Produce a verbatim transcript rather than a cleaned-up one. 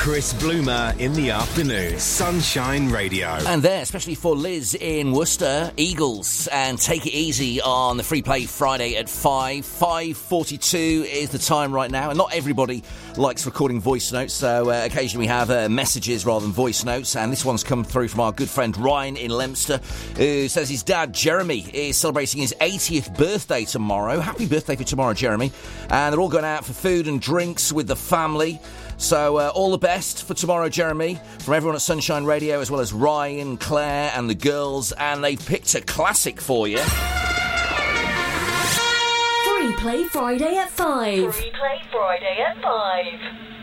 Chris Bloomer in the afternoon. Sunshine Radio. And there, especially for Liz in Worcester, Eagles, and Take It Easy on the Free Play Friday at five. five forty-two is the time right now, and not everybody likes recording voice notes, so uh, occasionally we have uh, messages rather than voice notes, and this one's come through from our good friend Ryan in Leominster, who says his dad, Jeremy, is celebrating his eightieth birthday tomorrow. Happy birthday for tomorrow, Jeremy. And they're all going out for food and drinks with the family. So uh, all the best for tomorrow, Jeremy, from everyone at Sunshine Radio, as well as Ryan, Claire and the girls. And they've picked a classic for you. Free Play Friday at five. Free Play Friday at five.